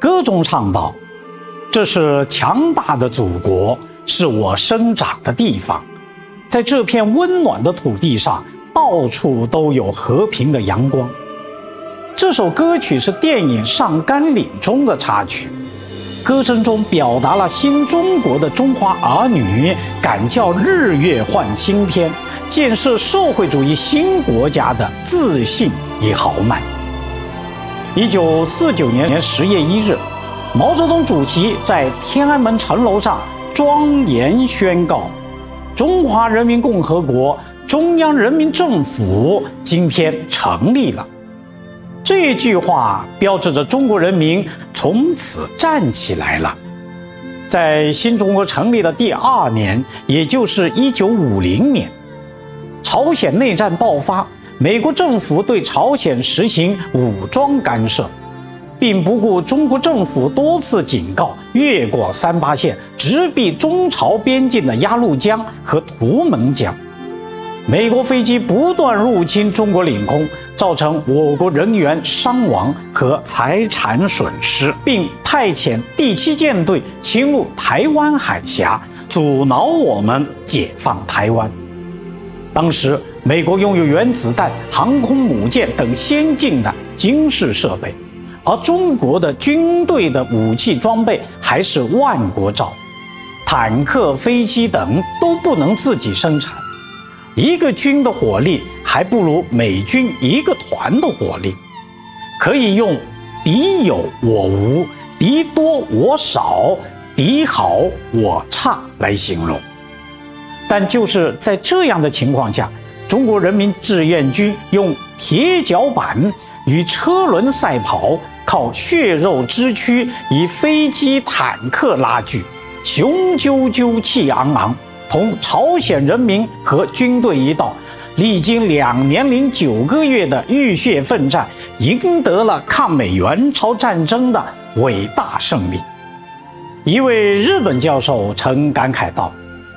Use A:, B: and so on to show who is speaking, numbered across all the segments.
A: 歌中唱道：“这是强大的祖国，是我生长的地方，在这片温暖的土地上，到处都有和平的阳光。”这首歌曲是电影《上甘岭》中的插曲，歌声中表达了新中国的中华儿女敢叫日月换青天，建设社会主义新国家的自信与豪迈。1949年10月1日，毛泽东主席在天安门城楼上庄严宣告：“中华人民共和国中央人民政府今天成立了。”这句话标志着中国人民从此站起来了。在新中国成立的第2年，也就是1950年，朝鲜内战爆发，美国政府对朝鲜实行武装干涉，并不顾中国政府多次警告，越过38线，直逼中朝边境的鸭绿江和图们江。美国飞机不断入侵中国领空，造成我国人员伤亡和财产损失，并派遣第7舰队侵入台湾海峡，阻挠我们解放台湾。当时，美国拥有原子弹、航空母舰等先进的军事设备，而中国的军队的武器装备还是万国造，坦克、飞机等都不能自己生产。一个军的火力还不如美军一个团的火力，可以用敌有我无、敌多我少、敌好我差来形容。但就是在这样的情况下，中国人民志愿军用铁脚板与车轮赛跑，靠血肉之躯与飞机坦克拉锯，雄赳赳气昂昂，同朝鲜人民和军队一道，历经2年09个月的浴血奋战，赢得了抗美援朝战争的伟大胜利。一位日本教授曾感慨道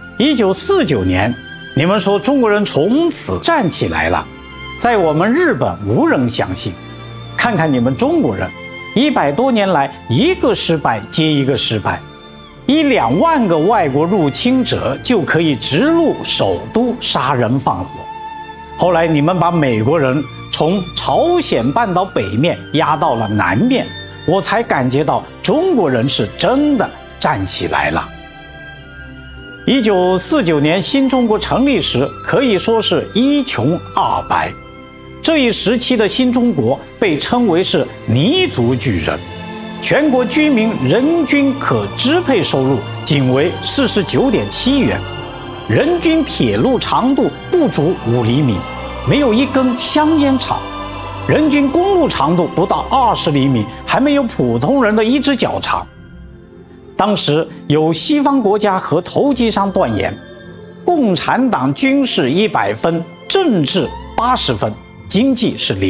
A: ：“1949年，你们说中国人从此站起来了，在我们日本无人相信。看看你们中国人，100多年来一个失败接一个失败。1-2万个外国入侵者就可以直入首都杀人放火。后来你们把美国人从朝鲜半岛北面压到了南面，我才感觉到中国人是真的站起来了。”1949年新中国成立时，可以说是一穷二白。这一时期的新中国被称为是泥足巨人。全国居民人均可支配收入仅为49.7元，人均铁路长度不足5厘米，没有一根香烟长，人均公路长度不到20厘米，还没有普通人的一只脚长。当时有西方国家和投机商断言，共产党军事100分，政治80分，经济是0。